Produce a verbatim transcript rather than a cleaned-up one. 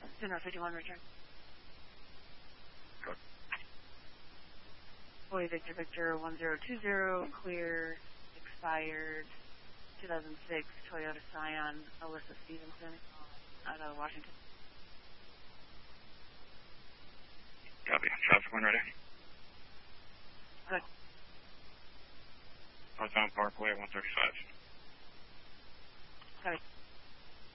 Center fifty-one, return. Go. Boy, Victor, Victor, one zero two zero, clear, expired, two thousand six Toyota Scion, Alyssa Stevenson, out of Washington. Copy. Traffic when ready. Good. Northbound Parkway, one thirty-five.